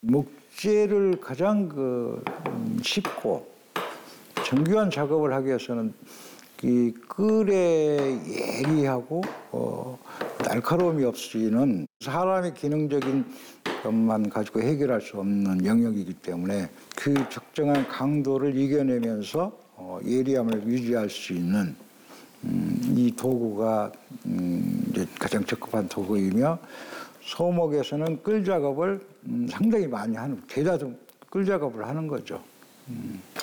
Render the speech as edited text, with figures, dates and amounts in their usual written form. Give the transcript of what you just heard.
목재를 가장 쉽고 정교한 작업을 하기 위해서는 이 끌의 예리하고 날카로움이 없이는 사람의 기능적인 것만 가지고 해결할 수 없는 영역이기 때문에 그 적정한 강도를 이겨내면서 예리함을 유지할 수 있는 이 도구가 이제 가장 적합한 도구이며 소목에서는 끌 작업을 상당히 많이 하는, 대다수 끌 작업을 하는 거죠.